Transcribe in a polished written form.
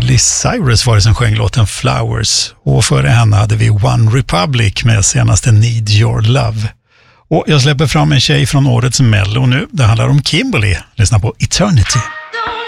Miley Cyrus var det som sjöng låten Flowers. Och före henne hade vi One Republic med senaste Need Your Love. Och jag släpper fram en tjej från årets Mello nu. Det handlar om Kimberly. Lyssna på Eternity.